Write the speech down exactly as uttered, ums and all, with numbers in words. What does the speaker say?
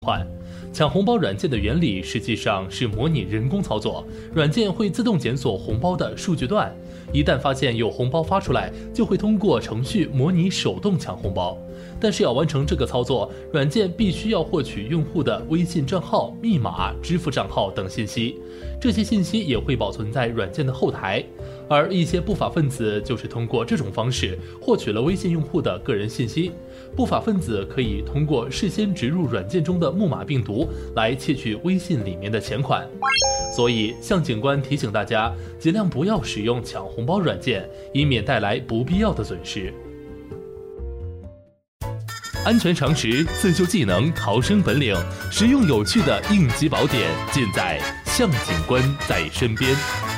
换。抢红包软件的原理实际上是模拟人工操作，软件会自动检索红包的数据段，一旦发现有红包发出来，就会通过程序模拟手动抢红包。但是要完成这个操作，软件必须要获取用户的微信账号、密码、支付账号等信息，这些信息也会保存在软件的后台。而一些不法分子就是通过这种方式获取了微信用户的个人信息。不法分子可以通过事先植入软件中的木马病毒来窃取微信里面的钱款。所以向警官提醒大家，尽量不要使用抢红包软件，以免带来不必要的损失。安全常识、自救技能、逃生本领，实用有趣的应急宝典，尽在向警官在身边。